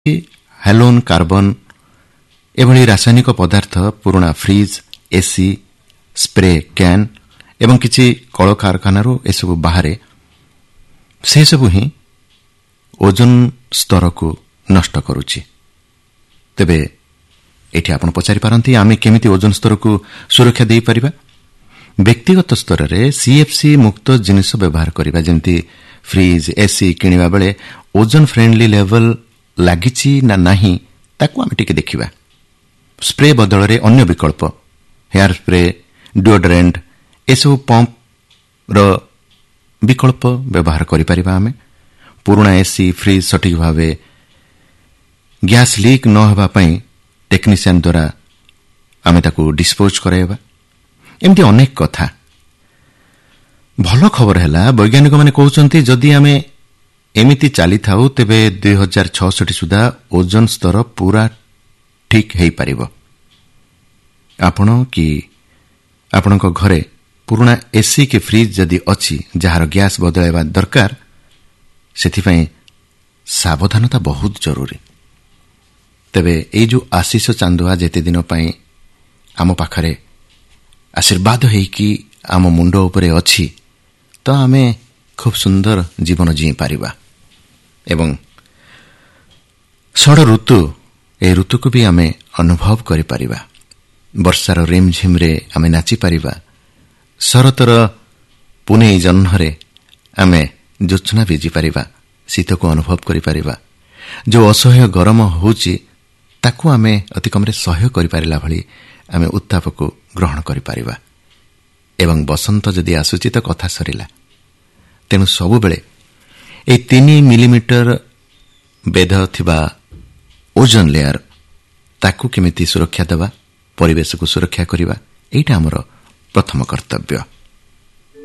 ହାଲୋନ୍ carbon ଏଭଳି ରାସାୟନିକ ପଦାର୍ଥ ପୁରୁଣା ଫ୍ରିଜ୍, ଏସି, ସ୍ପ୍ରେ କ୍ୟାନ୍ ଏବଂ କିଛି କଳକାରଖାନାରୁ ଏସବୁ ବାହାରେ, ସେସବୁ ହିଁ ଓଜୋନ ସ୍ତରକୁ ନଷ୍ଟ କରୁଛି। ତେବେ ଏଠି ଆପଣ ପଚାରିପାରନ୍ତି ଆମେ କେମିତି ଓଜୋନ ସ୍ତରକୁ ସୁରକ୍ଷା ଦେଇପାରିବା? ବ୍ୟକ୍ତିଗତ ସ୍ତରରେ ସିଏଫ୍ସି ମୁକ୍ତ ଜିନିଷ ବ୍ୟବହାର କରିବା, ଯେମିତି ଫ୍ରିଜ୍, ଏସି କିଣିବା ବେଳେ ଓଜୋନ ଫ୍ରେଣ୍ଡଲି ଲେଭେଲ ଲାଗିଛି ନା ନାହିଁ ତାକୁ ଆମେ ଟିକେ ଦେଖିବା। ସ୍ପ୍ରେ ବଦଳରେ ଅନ୍ୟ ବିକଳ୍ପ, ହେୟାର ସ୍ପ୍ରେ, ଡିଓଡ୍ରାଣ୍ଟ ଏସବୁ ପମ୍ପର ବିକଳ୍ପ ବ୍ୟବହାର କରିପାରିବା। ଆମେ ପୁରୁଣା ଏସି, ଫ୍ରିଜ୍ ସଠିକ୍ ଭାବେ ଗ୍ୟାସ୍ ଲିକ୍ ନ ହେବା ପାଇଁ ଟେକ୍ନିସିଆନ୍ ଦ୍ୱାରା ଆମେ ତାକୁ ଡିସ୍ପୋଜ୍ କରାଇବା। ଏମିତି ଅନେକ କଥା। ଭଲ ଖବର ହେଲା ବୈଜ୍ଞାନିକମାନେ କହୁଛନ୍ତି ଯଦି ଆମେ ଏମିତି ଚାଲିଥାଉ ତେବେ 2066 ସୁଦ୍ଧା ଓଜୋନ ସ୍ତର ପୁରା ଠିକ୍ ହୋଇପାରିବ। ଆପଣ କି ଆପଣଙ୍କ ଘରେ ପୁରୁଣା ଏସି କି ଫ୍ରିଜ୍ ଯଦି ଅଛି ଯାହାର ଗ୍ୟାସ୍ ବଦଳାଇବା ଦରକାର, ସେଥିପାଇଁ ସାବଧାନତା ବହୁତ ଜରୁରୀ। ତେବେ ଏଇ ଯେଉଁ ଆଶିଷ ଚାନ୍ଦୁଆ ଯେତେ ଦିନ ପାଇଁ ଆମ ପାଖରେ ଆଶୀର୍ବାଦ ହେଇକି ଆମ ମୁଣ୍ଡ ଉପରେ ଅଛି, ତ ଆମେ ଖୁବ୍ ସୁନ୍ଦର ଜୀବନ ଜିଇପାରିବା। ଏବଂ ଷଡ଼ ଋତୁ, ଏହି ଋତୁକୁ ବି ଆମେ ଅନୁଭବ କରିପାରିବା। ବର୍ଷାର ରିମ୍ଝିମ୍ରେ ଆମେ ନାଚିପାରିବା। ଶରତର ପୁନେଇ ଜହ୍ନରେ ଆମେ ଜ୍ୟୋତ୍ସ୍ନା ଭିଜିପାରିବା, ଶୀତକୁ ଅନୁଭବ କରିପାରିବା। ଯେଉଁ ଅସହ୍ୟ ଗରମ ହେଉଛି ତାକୁ ଆମେ ଅତି କମ୍ରେ ସହ୍ୟ କରିପାରିଲା ଭଳି ଆମେ ଉତ୍ତାପକୁ ଗ୍ରହଣ କରିପାରିବା। ଏବଂ ବସନ୍ତ ଯଦି ଆସୁଛି ତ କଥା ସରିଲା। ତେଣୁ ସବୁବେଳେ ଏହି 3 ମିଲିମିଟର ବେଧ ଥିବା ଓଜୋନ ଲେୟାର, ତାକୁ କେମିତି ସୁରକ୍ଷା ଦେବା, ପରିବେଶକୁ ସୁରକ୍ଷା କରିବା, ଏଇଟା ଆମର ପ୍ରଥମ କର୍ତ୍ତବ୍ୟ।